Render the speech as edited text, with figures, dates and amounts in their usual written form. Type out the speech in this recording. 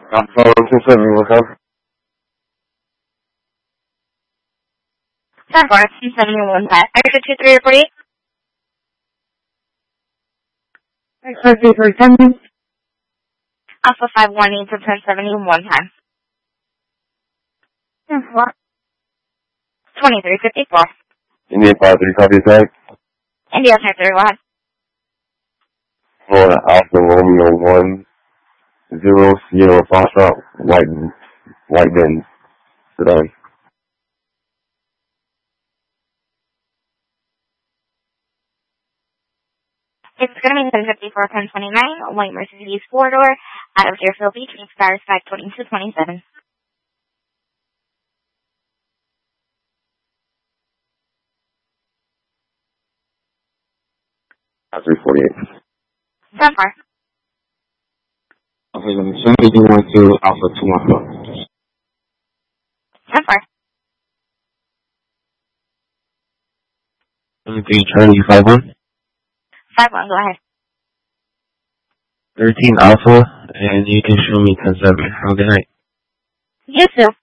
Alpha 127, what time? 10-4, 271, exit 23 or 48? Exit 310. Alpha 518 to 1071 time. 10-4. 2354. Indian 53, copy attack. India 53, go ahead. Florida Alpha Romeo 10 Sierra Foxtrot, white Benz sedan. It's going to be 1054, 1029, white Mercedes 4-door, out of Deerfield Beach, expires 5/22/27. Alpha 348. 10-4. Okay, somebody do want to Alpha 214. 10-4. 23 Charlie 51. 5-1, go ahead. 13 Alpha, and you can show me 10-7. Have a good night. You too.